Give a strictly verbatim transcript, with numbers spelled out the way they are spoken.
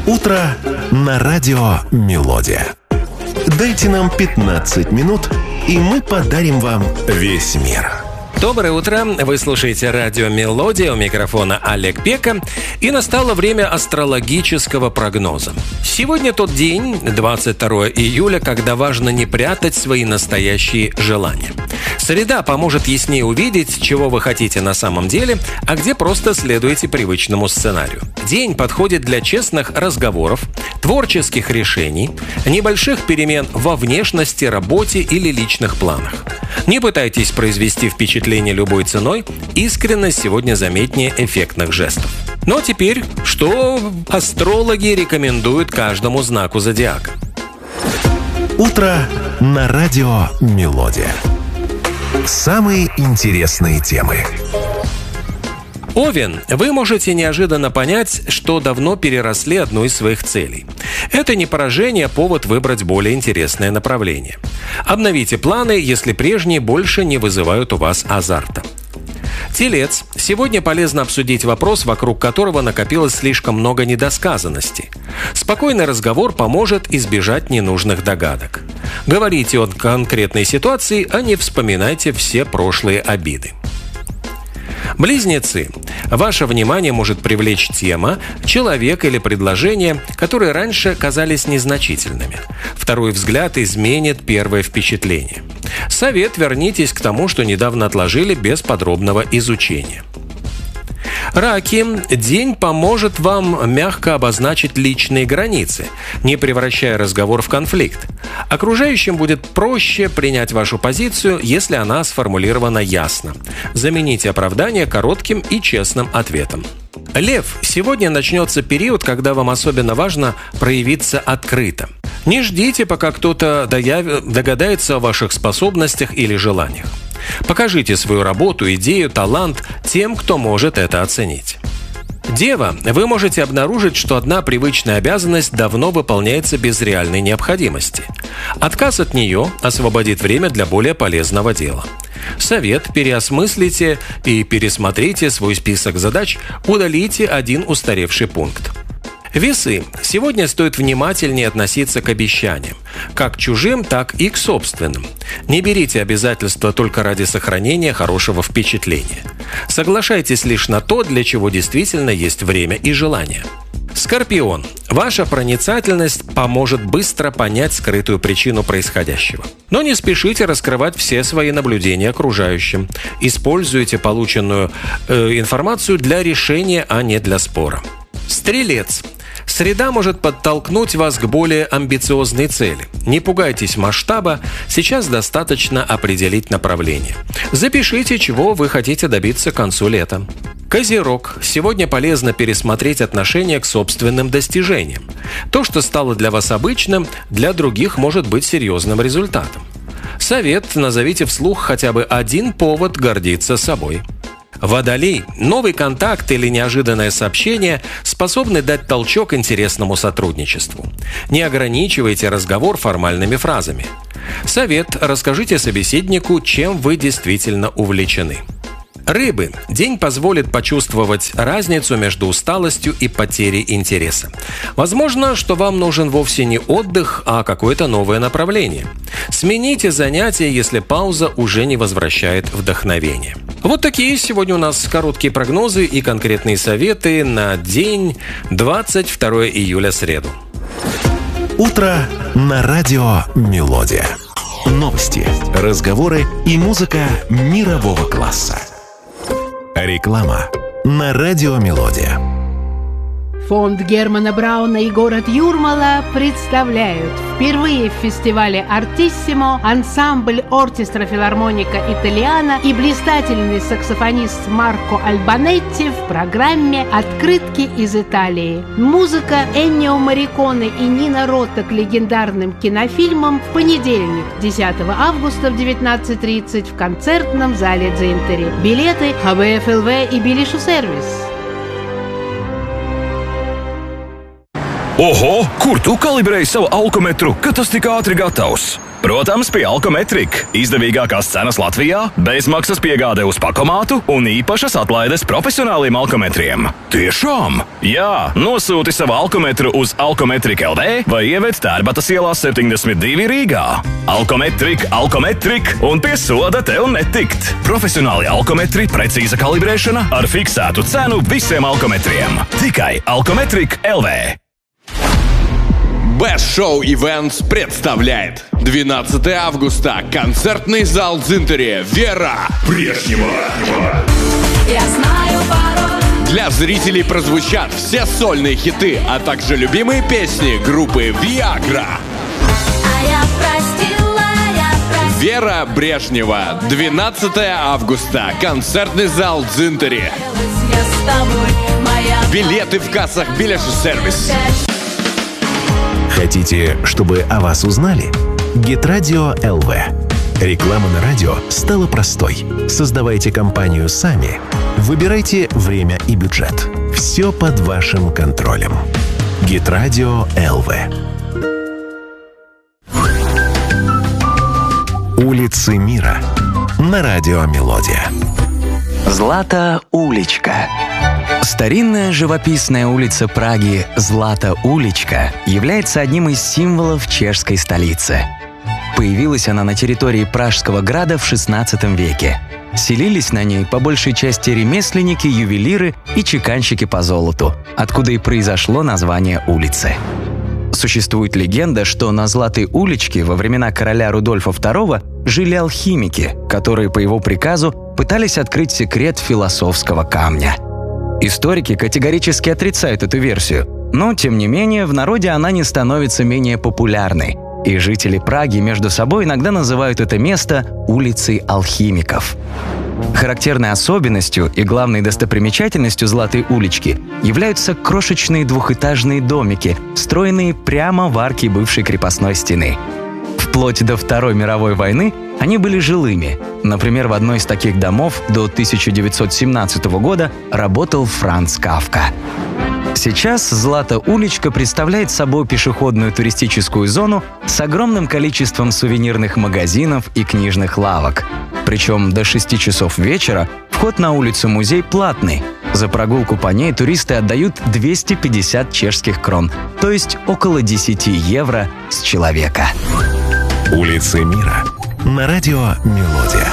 Утро на радио «Мелодия». Дайте нам пятнадцать минут, и мы подарим вам весь мир. Доброе утро! Вы слушаете радио «Мелодия», у микрофона Олег Пека, и настало время астрологического прогноза. Сегодня тот день, двадцать второе июля, когда важно не прятать свои настоящие желания. Среда поможет яснее увидеть, чего вы хотите на самом деле, а где просто следуете привычному сценарию. День подходит для честных разговоров, творческих решений, небольших перемен во внешности, работе или личных планах. Не пытайтесь произвести впечатление любой ценой, искренность сегодня заметнее эффектных жестов. Но теперь, что астрологи рекомендуют каждому знаку зодиака? Утро на радио «Мелодия». Самые интересные темы. Овен, вы можете неожиданно понять, что давно переросли одну из своих целей. Это не поражение, а повод выбрать более интересное направление. Обновите планы, если прежние больше не вызывают у вас азарта. Телец, сегодня полезно обсудить вопрос, вокруг которого накопилось слишком много недосказанностей. Спокойный разговор поможет избежать ненужных догадок. Говорите о конкретной ситуации, а не вспоминайте все прошлые обиды. Близнецы. Ваше внимание может привлечь тема, человек или предложение, которые раньше казались незначительными. Второй взгляд изменит первое впечатление. Совет: вернитесь к тому, что недавно отложили, без подробного изучения. Раки. День поможет вам мягко обозначить личные границы, не превращая разговор в конфликт. Окружающим будет проще принять вашу позицию, если она сформулирована ясно. Замените оправдание коротким и честным ответом. Лев. Сегодня начнется период, когда вам особенно важно проявиться открыто. Не ждите, пока кто-то догадается о ваших способностях или желаниях. Покажите свою работу, идею, талант тем, кто может это оценить. Дева, вы можете обнаружить, что одна привычная обязанность давно выполняется без реальной необходимости. Отказ от нее освободит время для более полезного дела. Совет: переосмыслите и пересмотрите свой список задач, удалите один устаревший пункт. Весы. Сегодня стоит внимательнее относиться к обещаниям, как чужим, так и к собственным. Не берите обязательства только ради сохранения хорошего впечатления. Соглашайтесь лишь на то, для чего действительно есть время и желание. Скорпион. Ваша проницательность поможет быстро понять скрытую причину происходящего. Но не спешите раскрывать все свои наблюдения окружающим. Используйте полученную э, информацию для решения, а не для спора. Стрелец. Среда может подтолкнуть вас к более амбициозной цели. Не пугайтесь масштаба, сейчас достаточно определить направление. Запишите, чего вы хотите добиться к концу лета. Козерог. Сегодня полезно пересмотреть отношение к собственным достижениям. То, что стало для вас обычным, для других может быть серьезным результатом. Совет: назовите вслух хотя бы один повод гордиться собой. Водолей. Новый контакт или неожиданное сообщение способны дать толчок интересному сотрудничеству. Не ограничивайте разговор формальными фразами. Совет: расскажите собеседнику, чем вы действительно увлечены. Рыбы. День позволит почувствовать разницу между усталостью и потерей интереса. Возможно, что вам нужен вовсе не отдых, а какое-то новое направление. Смените занятие, если пауза уже не возвращает вдохновение. Вот такие сегодня у нас короткие прогнозы и конкретные советы на день двадцать второе июля, среду. Утро на радио «Мелодия». Новости, разговоры и музыка мирового класса. Реклама на радио «Мелодия». Фонд Германа Брауна и город Юрмала представляют впервые в фестивале «Артиссимо» ансамбль оркестра филармоника Италиана и блистательный саксофонист Марко Альбанетти в программе «Открытки из Италии». Музыка Эннио Морриконе и Нино Рота к легендарным кинофильмам в понедельник, десятого августа в девятнадцать тридцать в концертном зале Дзинтери. Билеты ха бэ эф эл вэ и Билишу сервис. Oho, kur tu kalibrēji savu alkometru, ka tas tik ātri gatavs? Protams, pie Alkometrika. Izdevīgākās cenas Latvijā, bezmaksas piegāde uz pakomātu un īpašas atlaides profesionāliem alkometriem. Tiešām? Jā, nosūti savu alkometru uz alkometrika L V vai ieved Tērbatas ielā septiņdesmit divi Rīgā. Alkometrika, alkometrika un pie soda tev netikt. Profesionāli alkometri, precīza kalibrēšana ar fiksētu cenu visiem alkometriem. Tikai Alkometrika L V. Best Show Events представляет двенадцатого августа концертный зал Дзинтери «Вера Брежнева». Я знаю пароль. Для зрителей прозвучат все сольные хиты, а также любимые песни группы «Виагра». А я простила, я простила. «Вера Брежнева». двенадцатого августа. Концертный зал Дзинтери. Я с тобой, моя... Билеты в кассах «Билет-сервис». Хотите, чтобы о вас узнали? Гитрадио эл ви. Реклама на радио стала простой. Создавайте компанию сами. Выбирайте время и бюджет. Все под вашим контролем. Гитрадио эл ви. Улицы мира на радио Мелодия. Злата Уличка. Старинная живописная улица Праги Злата Уличка является одним из символов чешской столицы. Появилась она на территории Пражского града в шестнадцатом веке. Селились на ней по большей части ремесленники, ювелиры и чеканщики по золоту, откуда и произошло название улицы. Существует легенда, что на Златой уличке во времена короля Рудольфа второго жили алхимики, которые по его приказу пытались открыть секрет философского камня. Историки категорически отрицают эту версию, но, тем не менее, в народе она не становится менее популярной, и жители Праги между собой иногда называют это место улицей алхимиков. Характерной особенностью и главной достопримечательностью Златой улички являются крошечные двухэтажные домики, встроенные прямо в арки бывшей крепостной стены. Вплоть до Второй мировой войны они были жилыми. Например, в одной из таких домов до тысяча девятьсот семнадцатого года работал Франц Кафка. Сейчас Злата уличка представляет собой пешеходную туристическую зону с огромным количеством сувенирных магазинов и книжных лавок. Причем до шести часов вечера вход на улицу-музей платный. За прогулку по ней туристы отдают двести пятьдесят чешских крон, то есть около десять евро с человека. Улицы мира на радио Мелодия.